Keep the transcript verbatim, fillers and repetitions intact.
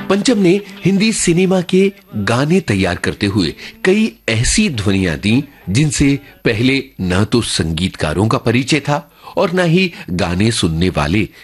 पंचम ने हिंदी सिनेमा के गाने तैयार करते हुए कई ऐसी ध्वनियां दी जिनसे पहले न तो संगीतकारों का परिचय था और न ही गाने सुनने वाले